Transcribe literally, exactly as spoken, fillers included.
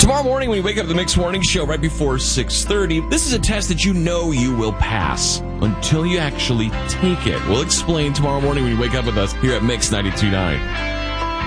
Tomorrow morning when you wake up the Mix Morning Show right before six thirty, this is a test that you know you will pass until you actually take it. We'll explain tomorrow morning when you wake up with us here at Mix ninety-two point nine.